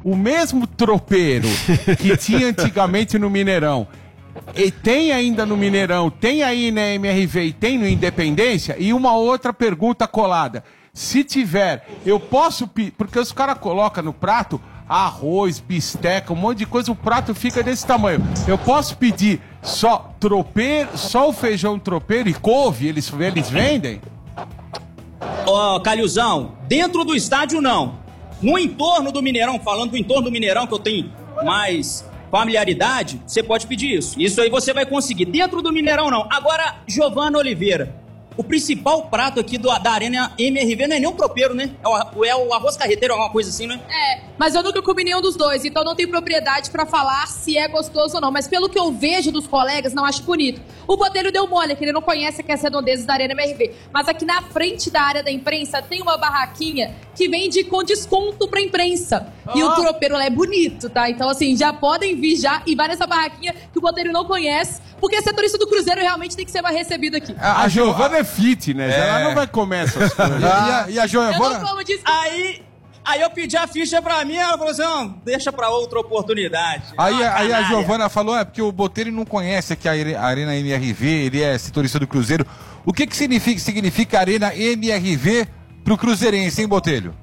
o mesmo tropeiro que tinha antigamente no Mineirão, e tem ainda no Mineirão, tem aí na MRV e tem no Independência? E uma outra pergunta colada. Se tiver, eu posso pedir, porque os caras colocam no prato arroz, bisteca, um monte de coisa, o prato fica desse tamanho. Eu posso pedir só tropeiro, só o feijão tropeiro e couve, eles vendem? Ó, Calilzão, dentro do estádio não. No entorno do Mineirão, falando do entorno do Mineirão, que eu tenho mais familiaridade, você pode pedir isso. Isso aí você vai conseguir. Dentro do Mineirão não. Agora, Giovana Oliveira, o principal prato aqui da Arena MRV não é nem o tropeiro, né? É o arroz carreteiro, alguma coisa assim, né? Mas eu nunca comi nenhum dos dois, então não tenho propriedade pra falar se é gostoso ou não. Mas pelo que eu vejo dos colegas, não acho bonito. O Botelho deu mole, que ele não conhece aqui as redondezas da Arena MRV. Mas aqui na frente da área da imprensa tem uma barraquinha que vende com desconto pra imprensa. E o tropeiro lá é bonito, tá? Então, assim, já podem vir já e vai nessa barraquinha que o Botelho não conhece, porque setorista do Cruzeiro realmente tem que ser mais recebido aqui. A Giovana é fitness, ela não vai comer essas coisas. E a Giovana? Eu não como disso. Aí eu pedi a ficha pra mim, ela falou assim, não, deixa pra outra oportunidade. Aí a Giovana falou, porque o Botelho não conhece aqui a Arena MRV, ele é setorista do Cruzeiro. O que significa Arena MRV pro cruzeirense, hein, Botelho?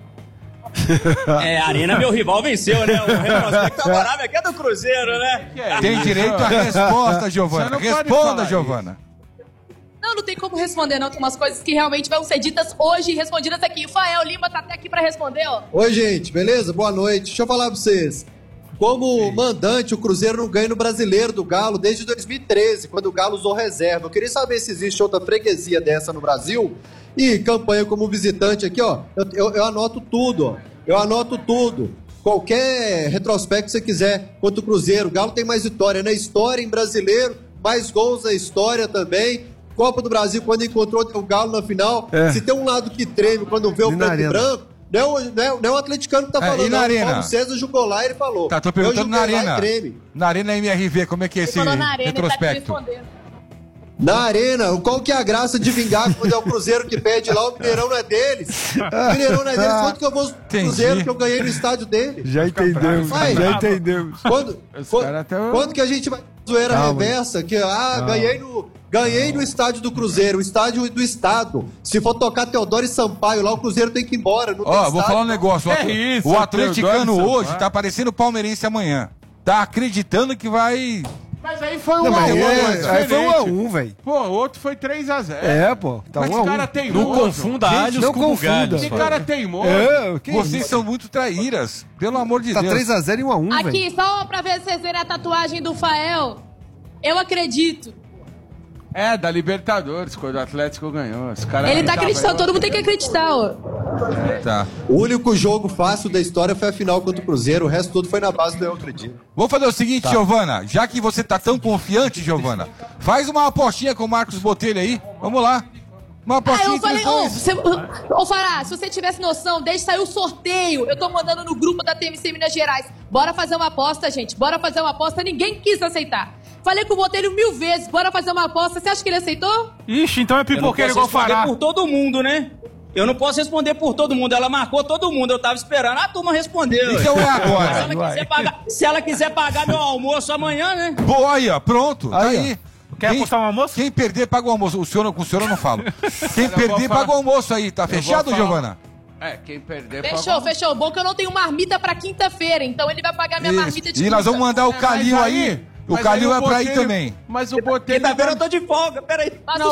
A Arena meu rival venceu, né? O retrospecto favorável aqui é do Cruzeiro, né? Tem direito à resposta, Giovana. Responda, Giovana. Não tem como responder, não. Tem umas coisas que realmente vão ser ditas hoje e respondidas aqui. O Fael Lima tá até aqui pra responder, ó. Oi, gente, beleza? Boa noite. Deixa eu falar pra vocês. Como mandante, o Cruzeiro não ganha no Brasileiro do Galo desde 2013, quando o Galo usou reserva. Eu queria saber se existe outra freguesia dessa no Brasil. E campanha como visitante aqui, ó. Eu anoto tudo, ó. Eu anoto tudo. Qualquer retrospecto que você quiser contra o Cruzeiro. O Galo tem mais vitória na história, em Brasileiro, mais gols na história também. Copa do Brasil, quando encontrou o Galo na final, se tem um lado que treme quando vê o preto e branco, não é o atleticano que tá falando, e na Arena? O Paulo César jogou lá e ele falou. Tô perguntando na Arena. Na Arena MRV, como é que é esse retrospecto? Na Arena, qual que é a graça de vingar quando é o Cruzeiro que pede lá, o Mineirão não é deles? O Mineirão não é deles, quanto que eu vou pro Cruzeiro que eu ganhei no estádio dele? Já entendemos, já entendemos. Quando que a gente vai zoeira reversa, que ganhei no estádio do Cruzeiro, o estádio do estado. Se for tocar Teodoro e Sampaio lá, o Cruzeiro tem que ir embora. Vou falar um negócio. O atleticano hoje tá parecendo palmeirense amanhã. Tá acreditando que vai... Mas aí foi 1 a 1. Aí foi 1 a 1, velho. Pô, o outro foi 3 a 0. Pô. Tá mas 1 a 1. Cara teimoso. Não confunda Allianz com Bugalho. Que cara teimoso. Vocês são muito traíras. Pelo amor de Deus. Tá 3 a 0 e 1 a 1, velho. Aqui, só pra ver se vocês verem a tatuagem do Fael. Eu acredito. Da Libertadores, quando o Atlético ganhou. Ele tá acreditando, todo mundo tem que acreditar, ó. Tá. O único jogo fácil da história foi a final contra o Cruzeiro, o resto tudo foi na base do eu acredito. Vamos fazer o seguinte, Giovana, já que você tá tão confiante, Giovana, faz uma apostinha com o Marcos Botelho aí, vamos lá. Uma apostinha eu falei, Fará, se você tivesse noção, deixa sair o sorteio. Eu tô mandando no grupo da TMC Minas Gerais. Bora fazer uma aposta, gente, bora fazer uma aposta, ninguém quis aceitar. Falei com o Botelho 1000 vezes, bora fazer uma aposta, você acha que ele aceitou? Ixi, então é pipoqueiro igual o Fará. Eu não posso responder por todo mundo, né? Eu não posso responder por todo mundo, ela marcou todo mundo, eu tava esperando, a turma respondeu. Então é agora. Se ela quiser pagar meu almoço amanhã, né? Boa, pronto, tá aí. Quer apostar um almoço? Quem perder, paga o almoço. Com o senhor eu não falo. Quem perder, paga o almoço aí. Tá fechado, Giovana? Quem perder... Fechou. Bom que eu não tenho marmita pra quinta-feira, então ele vai pagar minha marmita de quinta. E nós vamos mandar o Calil aí. O Calil é pra ir também. Mas o Botelho... Quinta-feira eu tô de folga, peraí.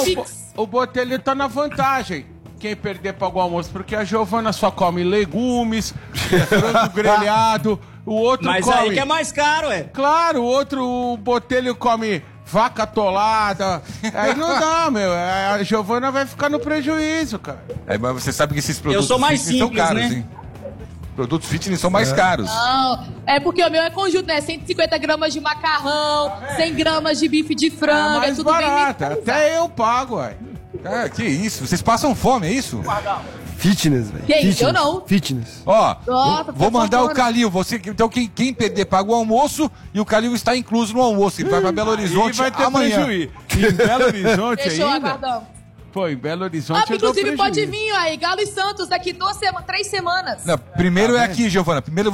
O Botelho tá na vantagem. Quem perder, paga o almoço. Porque a Giovana só come legumes, frango grelhado. O outro Mas come... aí que é mais caro, Claro, o Botelho come... vaca atolada, aí não dá, meu. A Giovana vai ficar no prejuízo, cara. Mas você sabe que esses produtos sou mais fitness simples, são caros, né? hein? Produtos fitness são mais caros. Não, é porque o meu é conjunto, né? 150 gramas de macarrão, 100 gramas de bife de frango, mais tudo barato. bem. Até eu pago, ué. Que isso? Vocês passam fome, é isso? Fitness, velho. Que isso? Eu não. Fitness. Vou mandar o Calil. Então quem perder paga o almoço e o Calil está incluso no almoço. Ele vai pra Belo Horizonte vai ter amanhã. Prejuízo. Em Belo Horizonte Fechou, ainda? aguardão. Pô, em Belo Horizonte eu dou inclusive prejuízo. pode vir aí, Galo e Santos, daqui 3 semanas. Não, primeiro é aqui, Giovana. Primeiro